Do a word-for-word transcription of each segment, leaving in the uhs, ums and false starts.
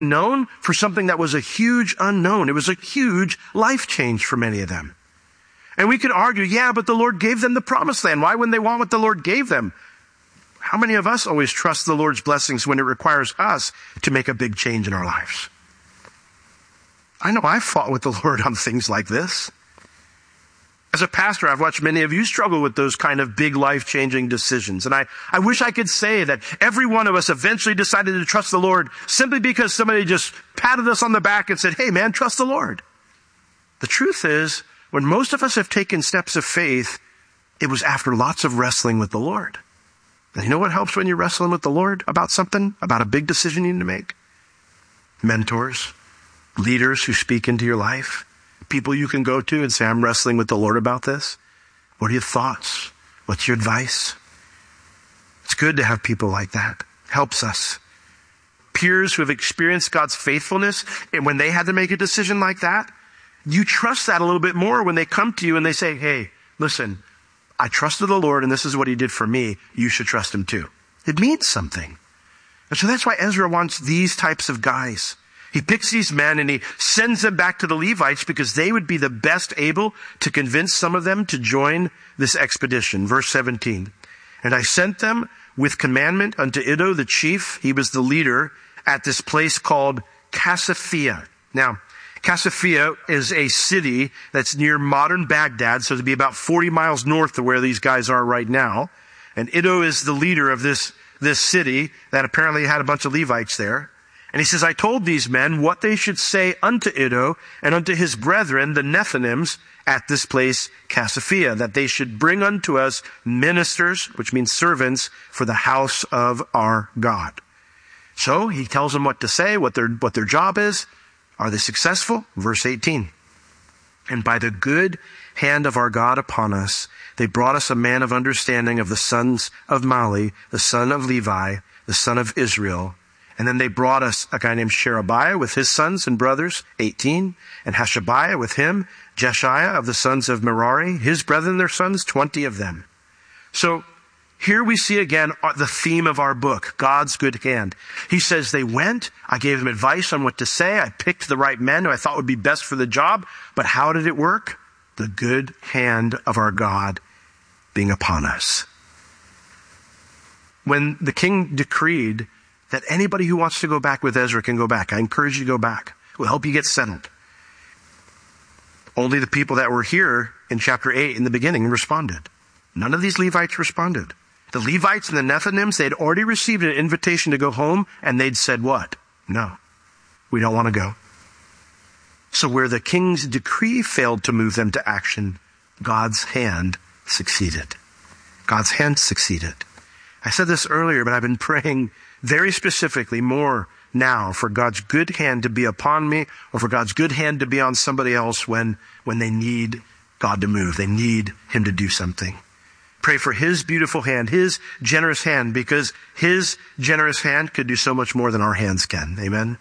known for something that was a huge unknown. It was a huge life change for many of them. And we could argue, yeah, but the Lord gave them the promised land. Why wouldn't they want what the Lord gave them? How many of us always trust the Lord's blessings when it requires us to make a big change in our lives? I know I've fought with the Lord on things like this. As a pastor, I've watched many of you struggle with those kind of big life-changing decisions. And I, I wish I could say that every one of us eventually decided to trust the Lord simply because somebody just patted us on the back and said, hey man, trust the Lord. The truth is, when most of us have taken steps of faith, it was after lots of wrestling with the Lord. And you know what helps when you're wrestling with the Lord about something, about a big decision you need to make? Mentors, leaders who speak into your life, people you can go to and say, I'm wrestling with the Lord about this. What are your thoughts? What's your advice? It's good to have people like that. Helps us. Peers who have experienced God's faithfulness, and when they had to make a decision like that, you trust that a little bit more when they come to you and they say, hey, listen, I trusted the Lord and this is what he did for me. You should trust him too. It means something. And so that's why Ezra wants these types of guys. He picks these men and he sends them back to the Levites because they would be the best able to convince some of them to join this expedition. Verse seventeen. And I sent them with commandment unto Iddo the chief. He was the leader at this place called Casaphia. Now, Casaphia is a city that's near modern Baghdad, so it'd be about forty miles north of where these guys are right now. And Iddo is the leader of this, this city that apparently had a bunch of Levites there. And he says, I told these men what they should say unto Iddo and unto his brethren, the Nethinims, at this place, Casaphia, that they should bring unto us ministers, which means servants, for the house of our God. So he tells them what to say, what their, what their job is. Are they successful? Verse eighteen. And by the good hand of our God upon us, they brought us a man of understanding of the sons of Mali, the son of Levi, the son of Israel. And then they brought us a guy named Sherebiah with his sons and brothers, eighteen, and Hashabiah with him, Jeshiah of the sons of Merari, his brethren, their sons, twenty of them. So here we see again the theme of our book, God's good hand. He says they went, I gave them advice on what to say, I picked the right men who I thought would be best for the job, but how did it work? The good hand of our God being upon us. When the king decreed that anybody who wants to go back with Ezra can go back, I encourage you to go back. We'll help you get settled. Only the people that were here in chapter eight in the beginning responded. None of these Levites responded. The Levites and the Nethinims, they had already received an invitation to go home, and they'd said what? No, we don't want to go. So where the king's decree failed to move them to action, God's hand succeeded. God's hand succeeded. I said this earlier, but I've been praying very specifically more now for God's good hand to be upon me, or for God's good hand to be on somebody else when, when they need God to move. They need him to do something. Pray for his beautiful hand, his generous hand, because his generous hand could do so much more than our hands can. Amen?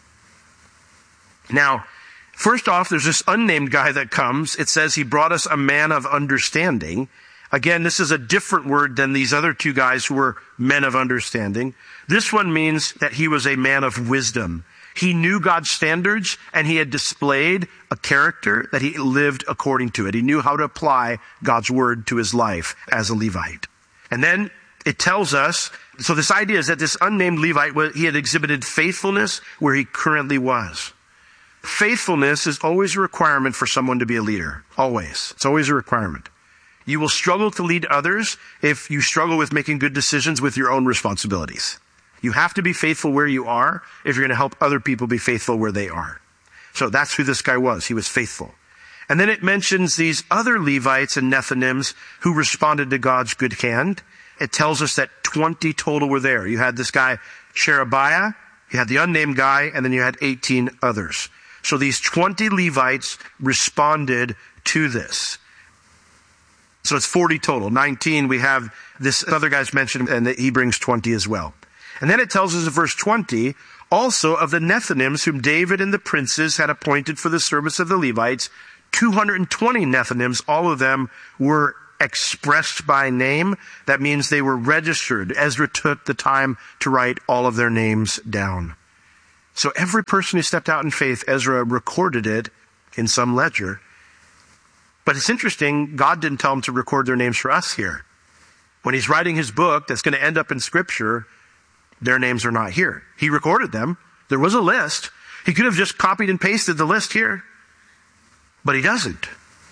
Now, first off, there's this unnamed guy that comes. It says he brought us a man of understanding. Again, this is a different word than these other two guys who were men of understanding. This one means that he was a man of wisdom. He knew God's standards, and he had displayed a character that he lived according to it. He knew how to apply God's word to his life as a Levite. And then it tells us, so this idea is that this unnamed Levite, he had exhibited faithfulness where he currently was. Faithfulness is always a requirement for someone to be a leader. Always. It's always a requirement. You will struggle to lead others if you struggle with making good decisions with your own responsibilities. You have to be faithful where you are if you're going to help other people be faithful where they are. So that's who this guy was. He was faithful. And then it mentions these other Levites and Nethinims who responded to God's good hand. It tells us that twenty total were there. You had this guy, Sherebiah, you had the unnamed guy, and then you had eighteen others. So these twenty Levites responded to this. So it's forty total. nineteen, we have this other guy's mentioned, and he brings twenty as well. And then it tells us in verse twenty, also of the Nethinims whom David and the princes had appointed for the service of the Levites, two hundred twenty Nethinims, all of them were expressed by name. That means they were registered. Ezra took the time to write all of their names down. So every person who stepped out in faith, Ezra recorded it in some ledger. But it's interesting, God didn't tell him to record their names for us here. When he's writing his book that's going to end up in Scripture, their names are not here. He recorded them. There was a list. He could have just copied and pasted the list here, but he doesn't.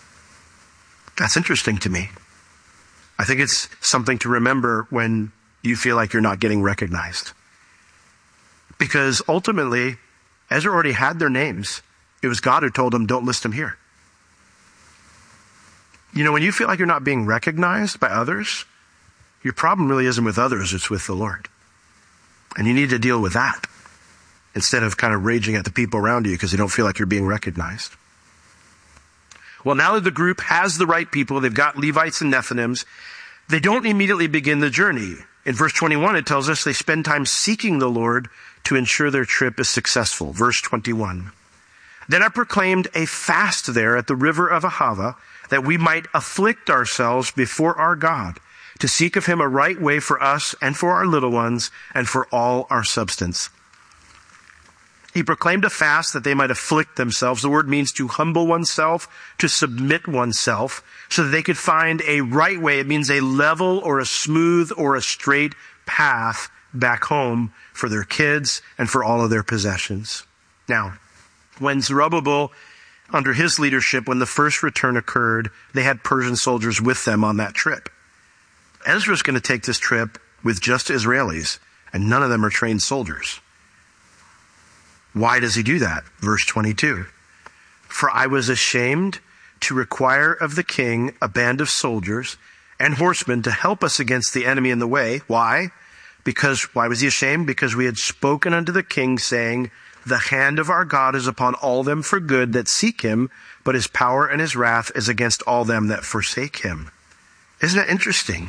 That's interesting to me. I think it's something to remember when you feel like you're not getting recognized. Because ultimately, Ezra already had their names. It was God who told him, don't list them here. You know, when you feel like you're not being recognized by others, your problem really isn't with others, it's with the Lord. And you need to deal with that instead of kind of raging at the people around you because they don't feel like you're being recognized. Well, now that the group has the right people, they've got Levites and Nethinims, they don't immediately begin the journey. In verse twenty-one, it tells us they spend time seeking the Lord to ensure their trip is successful. Verse twenty-one. Then I proclaimed a fast there at the river of Ahava, that we might afflict ourselves before our God, to seek of him a right way for us and for our little ones and for all our substance. He proclaimed a fast that they might afflict themselves. The word means to humble oneself, to submit oneself, so that they could find a right way. It means a level or a smooth or a straight path back home for their kids and for all of their possessions. Now, when Zerubbabel, under his leadership, when the first return occurred, they had Persian soldiers with them on that trip. Ezra's going to take this trip with just Israelis, and none of them are trained soldiers. Why does he do that? Verse twenty-two. For I was ashamed to require of the king a band of soldiers and horsemen to help us against the enemy in the way. Why? Because, why was he ashamed? Because we had spoken unto the king, saying, the hand of our God is upon all them for good that seek him, but his power and his wrath is against all them that forsake him. Isn't that interesting?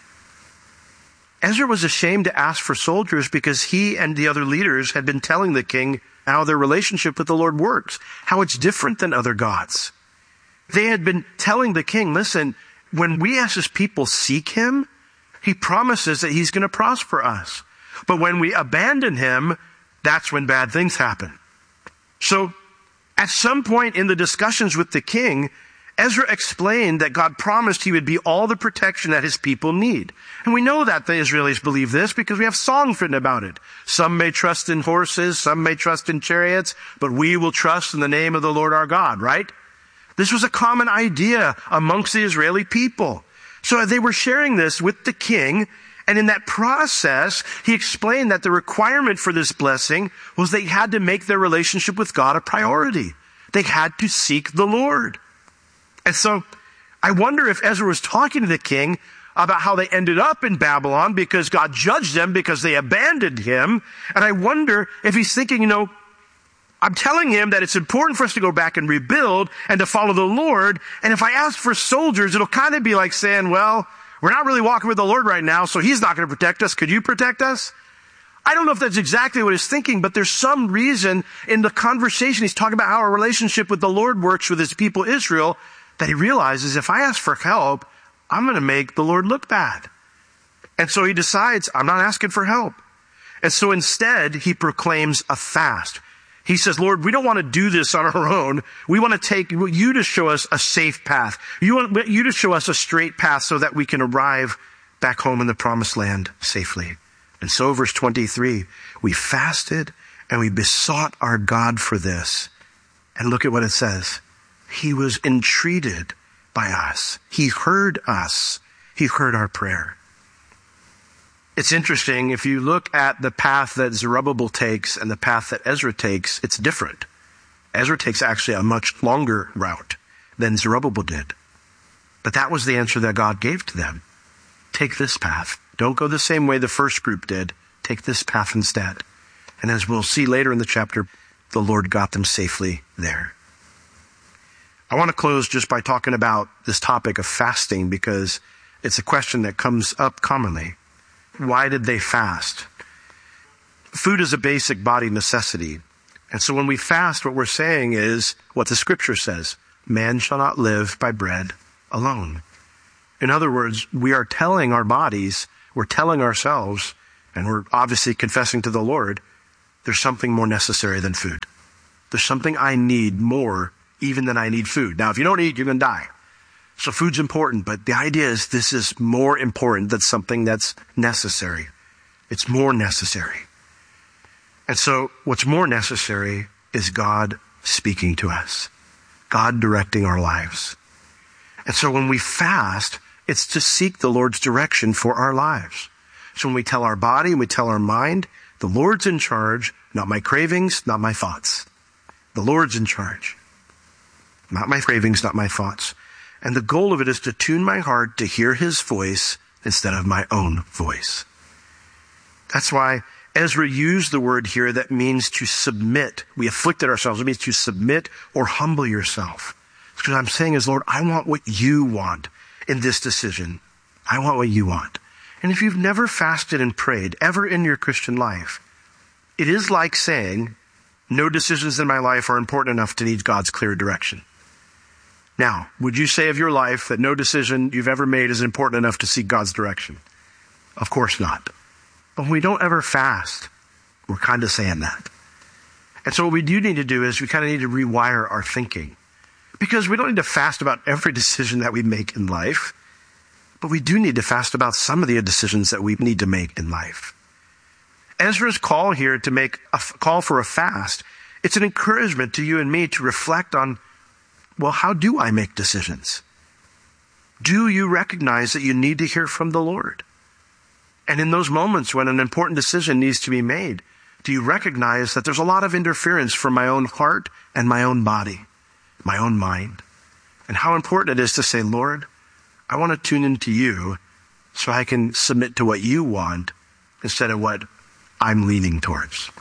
Ezra was ashamed to ask for soldiers because he and the other leaders had been telling the king how their relationship with the Lord works, how it's different than other gods. They had been telling the king, listen, when we as his people seek him, he promises that he's going to prosper us. But when we abandon him, that's when bad things happen. So at some point in the discussions with the king, Ezra explained that God promised he would be all the protection that his people need. And we know that the Israelis believe this because we have songs written about it. Some may trust in horses, some may trust in chariots, but we will trust in the name of the Lord our God, right? This was a common idea amongst the Israeli people. So they were sharing this with the king, and in that process, he explained that the requirement for this blessing was they had to make their relationship with God a priority. They had to seek the Lord. And so I wonder if Ezra was talking to the king about how they ended up in Babylon because God judged them because they abandoned him. And I wonder if he's thinking, you know, I'm telling him that it's important for us to go back and rebuild and to follow the Lord. And if I ask for soldiers, it'll kind of be like saying, well, we're not really walking with the Lord right now, so he's not going to protect us. Could you protect us? I don't know if that's exactly what he's thinking, but there's some reason in the conversation he's talking about how our relationship with the Lord works with his people Israel that he realizes if I ask for help, I'm going to make the Lord look bad. And so he decides, I'm not asking for help. And so instead, he proclaims a fast. He says, Lord, we don't want to do this on our own. We want to take you to show us a safe path. You want you to show us a straight path so that we can arrive back home in the promised land safely. And so verse twenty-three, we fasted and we besought our God for this. And look at what it says. He was entreated by us. He heard us. He heard our prayer. It's interesting, if you look at the path that Zerubbabel takes and the path that Ezra takes, it's different. Ezra takes actually a much longer route than Zerubbabel did. But that was the answer that God gave to them. Take this path. Don't go the same way the first group did. Take this path instead. And as we'll see later in the chapter, the Lord got them safely there. I want to close just by talking about this topic of fasting because it's a question that comes up commonly. Why did they fast? Food is a basic body necessity. And so when we fast, what we're saying is what the scripture says, man shall not live by bread alone. In other words, we are telling our bodies, we're telling ourselves, and we're obviously confessing to the Lord, there's something more necessary than food. There's something I need more even than I need food. Now, if you don't eat, you're going to die. So food's important, but the idea is this is more important than something that's necessary. It's more necessary. And so what's more necessary is God speaking to us, God directing our lives. And so when we fast, it's to seek the Lord's direction for our lives. So when we tell our body and we tell our mind, the Lord's in charge, not my cravings, not my thoughts. The Lord's in charge, not my cravings, not my thoughts. And the goal of it is to tune my heart to hear his voice instead of my own voice. That's why Ezra used the word here that means to submit. We afflicted ourselves. It means to submit or humble yourself. Because I'm saying is, Lord, I want what you want in this decision. I want what you want. And if you've never fasted and prayed ever in your Christian life, it is like saying, no decisions in my life are important enough to need God's clear direction. Now, would you say of your life that no decision you've ever made is important enough to seek God's direction? Of course not. But when we don't ever fast, we're kind of saying that. And so what we do need to do is we kind of need to rewire our thinking. Because we don't need to fast about every decision that we make in life, but we do need to fast about some of the decisions that we need to make in life. Ezra's call here to make a call for a fast, it's an encouragement to you and me to reflect on, well, how do I make decisions? Do you recognize that you need to hear from the Lord? And in those moments when an important decision needs to be made, do you recognize that there's a lot of interference from my own heart and my own body, my own mind? And how important it is to say, Lord, I want to tune into you so I can submit to what you want instead of what I'm leaning towards.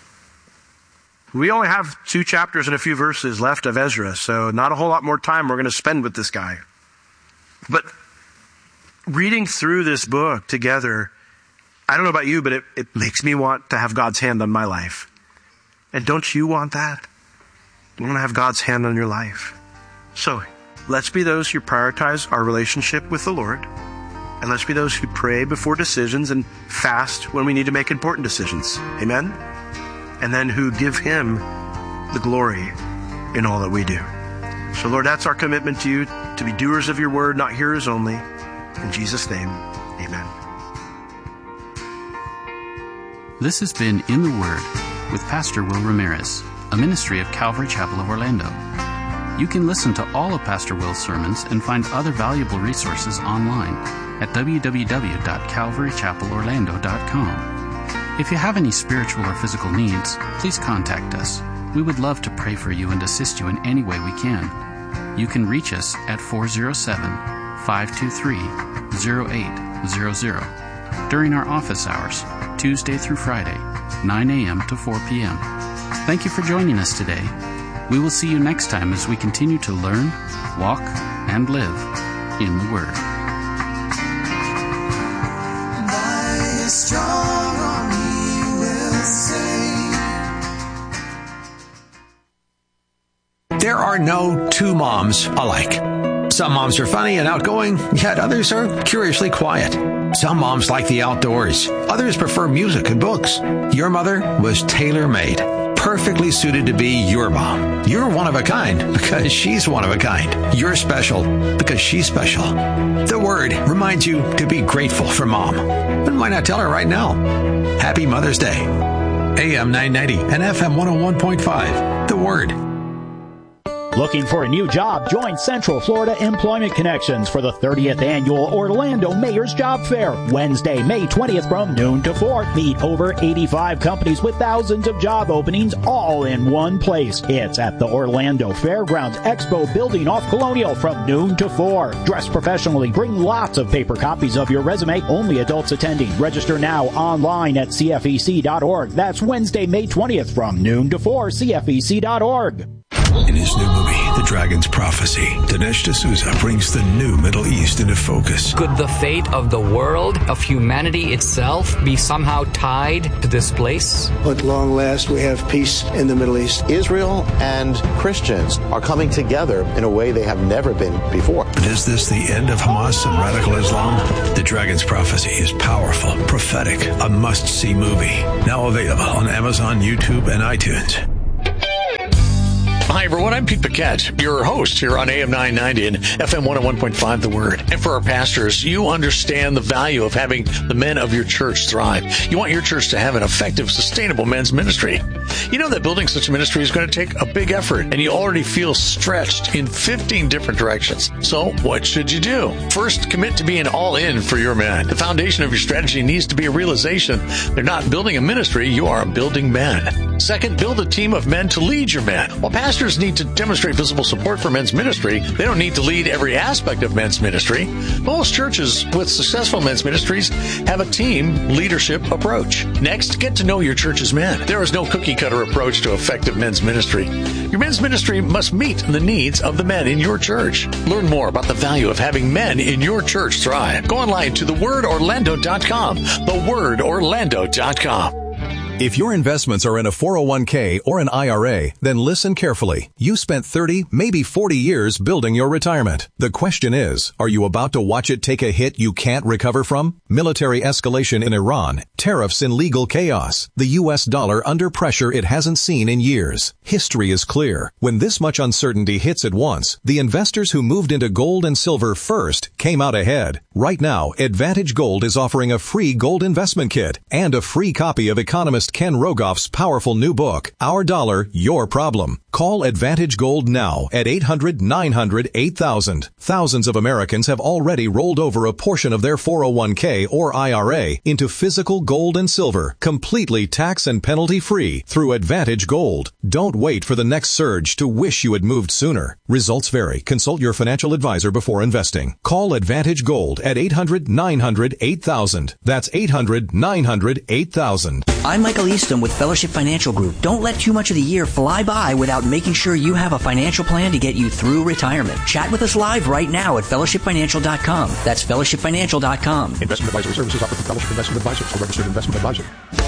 We only have two chapters and a few verses left of Ezra, so not a whole lot more time we're going to spend with this guy. But reading through this book together, I don't know about you, but it, it makes me want to have God's hand on my life. And don't you want that? You want to have God's hand on your life. So let's be those who prioritize our relationship with the Lord. And let's be those who pray before decisions and fast when we need to make important decisions. Amen? And then who give him the glory in all that we do. So Lord, that's our commitment to you, to be doers of your word, not hearers only. In Jesus' name, amen. This has been In the Word with Pastor Will Ramirez, a ministry of Calvary Chapel of Orlando. You can listen to all of Pastor Will's sermons and find other valuable resources online at w w w dot calvary chapel orlando dot com. If you have any spiritual or physical needs, please contact us. We would love to pray for you and assist you in any way we can. You can reach us at four oh seven, five two three, oh eight hundred during our office hours, Tuesday through Friday, nine a.m. to four p.m. Thank you for joining us today. We will see you next time as we continue to learn, walk, and live in the Word. Thy strong arm he will save. There are no two moms alike. Some moms are funny and outgoing, yet others are curiously quiet. Some moms like the outdoors. Others prefer music and books. Your mother was tailor-made, perfectly suited to be your mom. You're one of a kind because she's one of a kind. You're special because she's special. The Word reminds you to be grateful for Mom. And why not tell her right now? Happy Mother's Day. A M nine ninety and F M one oh one point five. The Word. Looking for a new job? Join Central Florida Employment Connections for the thirtieth Annual Orlando Mayor's Job Fair. Wednesday, May twentieth from noon to four. Meet over eighty-five companies with thousands of job openings all in one place. It's at the Orlando Fairgrounds Expo Building off Colonial from noon to four. Dress professionally. Bring lots of paper copies of your resume. Only adults attending. Register now online at C F E C dot org. That's Wednesday, May twentieth from noon to four. C F E C dot org. In his new movie, The Dragon's Prophecy, Dinesh D'Souza brings the new Middle East into focus. Could the fate of the world, of humanity itself, be somehow tied to this place? At long last, we have peace in the Middle East. Israel and Christians are coming together in a way they have never been before. But is this the end of Hamas and radical Islam? The Dragon's Prophecy is powerful, prophetic, a must-see movie. Now available on Amazon, YouTube, and iTunes. Hi, everyone. I'm Pete Paquette, your host here on A M nine ninety and F M one oh one point five The Word. And for our pastors, you understand the value of having the men of your church thrive. You want your church to have an effective, sustainable men's ministry. You know that building such a ministry is going to take a big effort, and you already feel stretched in fifteen different directions. So what should you do? First, commit to being all in for your men. The foundation of your strategy needs to be a realization they're not building a ministry, you are building men. Second, build a team of men to lead your men. While pastors need to demonstrate visible support for men's ministry, they don't need to lead every aspect of men's ministry. Most churches with successful men's ministries have a team leadership approach. Next, get to know your church's men. There is no cookie-cutter approach to effective men's ministry. Your men's ministry must meet the needs of the men in your church. Learn more about the value of having men in your church thrive. Go online to the word orlando dot com, the word orlando dot com. If your investments are in a four oh one k or an I R A, then listen carefully. You spent thirty, maybe forty years building your retirement. The question is, are you about to watch it take a hit you can't recover from? Military escalation in Iran, tariffs and legal chaos, the U S dollar under pressure it hasn't seen in years. History is clear. When this much uncertainty hits at once, the investors who moved into gold and silver first came out ahead. Right now, Advantage Gold is offering a free gold investment kit and a free copy of economist Ken Rogoff's powerful new book, Our Dollar, Your Problem. Call Advantage Gold now at eight hundred, nine hundred, eight thousand. Thousands of Americans have already rolled over a portion of their four oh one k or I R A into physical gold and silver, completely tax and penalty free through Advantage Gold. Don't wait for the next surge to wish you had moved sooner. Results vary. Consult your financial advisor before investing. Call Advantage Gold at eight hundred, nine hundred, eight thousand. That's eight hundred, nine hundred, eight thousand. I'm Michael Easton with Fellowship Financial Group. Don't let too much of the year fly by without making sure you have a financial plan to get you through retirement. Chat with us live right now at fellowship financial dot com. That's fellowship financial dot com. Investment advisory services offered through Fellowship Investment Advisors, a registered investment advisor.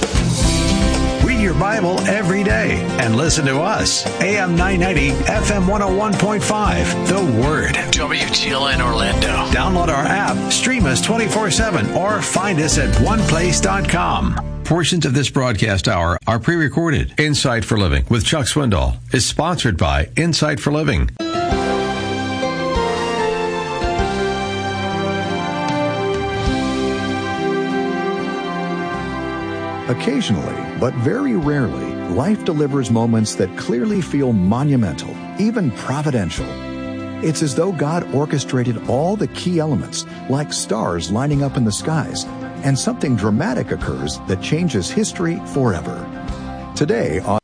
Read your Bible every day and listen to us. A M nine ninety, F M one oh one point five. The Word. W T L N Orlando. Download our app, stream us twenty-four seven, or find us at one place dot com. Portions of this broadcast hour are pre-recorded. Insight for Living with Chuck Swindoll is sponsored by Insight for Living. Occasionally, but very rarely, life delivers moments that clearly feel monumental, even providential. It's as though God orchestrated all the key elements, like stars lining up in the skies, and something dramatic occurs that changes history forever. Today on